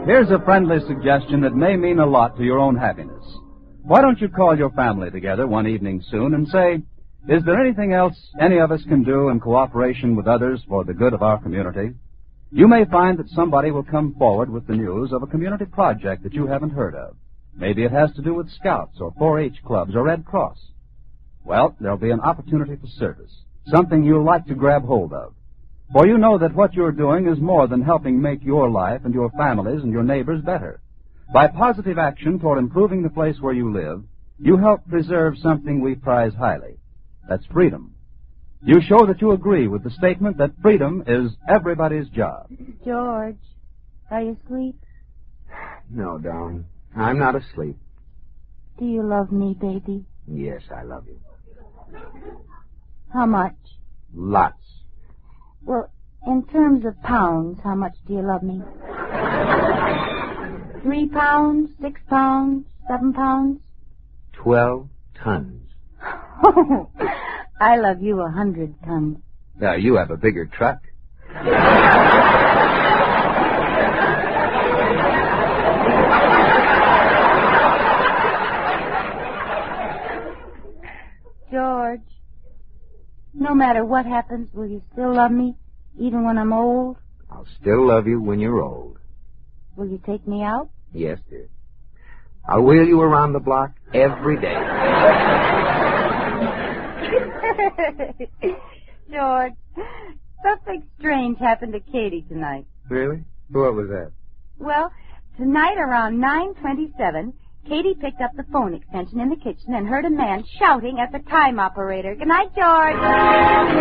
Here's a friendly suggestion that may mean a lot to your own happiness. Why don't you call your family together one evening soon and say, is there anything else any of us can do in cooperation with others for the good of our community? You may find that somebody will come forward with the news of a community project that you haven't heard of. Maybe it has to do with Scouts or 4-H clubs or Red Cross. Well, there'll be an opportunity for service, something you'll like to grab hold of. For you know that what you're doing is more than helping make your life and your families and your neighbors better. By positive action toward improving the place where you live, you help preserve something we prize highly. That's freedom. You show that you agree with the statement that freedom is everybody's job. George, are you asleep? No, darling. I'm not asleep. Do you love me, baby? Yes, I love you. How much? Lots. Well, in terms of pounds, how much do you love me? 3 pounds, 6 pounds, 7 pounds? 12 tons. Oh, I love you 100 tons. Now, you have a bigger truck. George, no matter what happens, will you still love me, even when I'm old? I'll still love you when you're old. Will you take me out? Yes, dear. I'll wheel you around the block every day. George, something strange happened to Katie tonight. Really? What was that? Well, tonight around 9:27, Katie picked up the phone extension in the kitchen and heard a man shouting at the time operator. Good night, George.